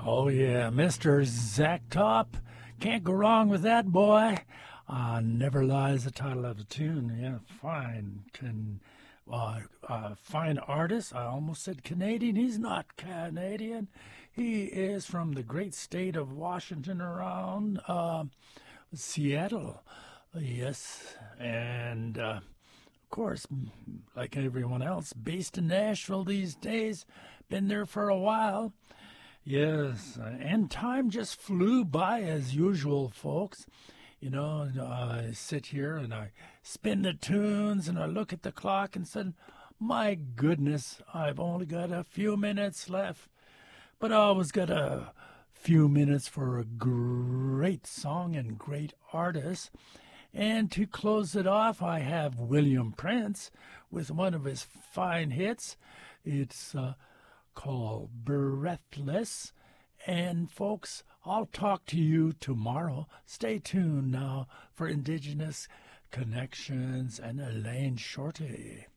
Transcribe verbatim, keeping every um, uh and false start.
Oh, yeah, Mister Zach Top. Can't go wrong with that, boy. Uh, Never Lies, the title of the tune. Yeah, fine. Can, uh, uh, fine artist. I almost said Canadian. He's not Canadian. He is from the great state of Washington around uh, Seattle. Yes, and uh, of course, like everyone else, based in Nashville these days. Been there for a while. Yes, uh, and time just flew by as usual, folks. You know, I sit here and I spin the tunes and I look at the clock and said, my goodness, I've only got a few minutes left. But I always got a few minutes for a great song and great artist. And to close it off, I have William Prince with one of his fine hits. It's uh, called Breathless. And folks, I'll talk to you tomorrow. Stay tuned now for Indigenous Connections and Elaine Shorty.